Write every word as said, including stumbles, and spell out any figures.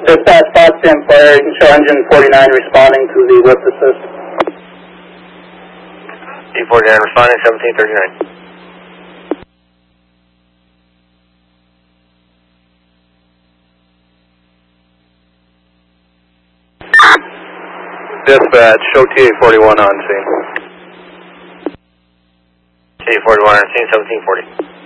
Dispatch Potsdam Fire, you can show engine forty-nine responding to the whip assist. E forty-nine responding, seventeen thirty-nine. Dispatch, show T A forty-one on scene. T A forty-one on scene, seventeen forty.